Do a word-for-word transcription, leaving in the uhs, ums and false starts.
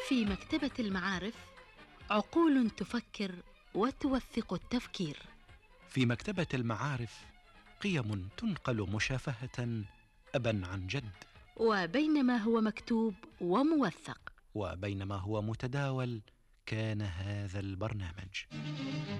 في مكتبة المعارف عقول تفكر وتوثق التفكير. في مكتبة المعارف قيم تنقل مشافهة أبا عن جد، وبينما هو مكتوب وموثق وبينما هو متداول كان هذا البرنامج.